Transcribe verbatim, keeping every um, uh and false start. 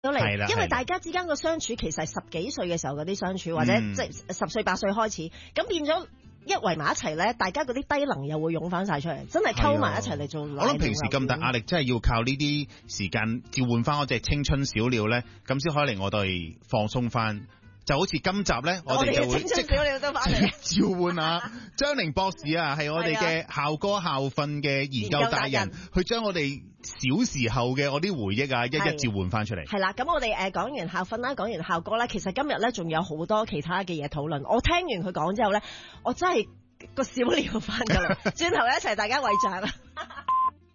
到嚟， 係啦因為大家之間個相處其實係十幾歲嘅時候嗰啲相處，或者嗯即係十歲八歲開始，咁變咗一圍埋一齊咧，大家嗰啲低能又會湧翻晒出嚟，真係溝埋一齊嚟做。 我諗平時咁大壓力，真係要靠呢啲時間召喚翻嗰隻青春小鳥咧，咁先可以令我哋放鬆翻。就好似今集咧，我哋就會即刻都翻嚟召喚啊張寧博士啊，係我哋嘅校歌校訓嘅研究達人，去將我哋小時候嘅我啲回憶啊，一一召喚翻出嚟。 係啦，咁我哋誒講完校訓啦，講完校歌啦，其實今日咧仲有好多其他嘅嘢討論。我聽完佢講之後咧，我真係個小鳥翻咗嚟，轉頭一齊大家圍掌啦。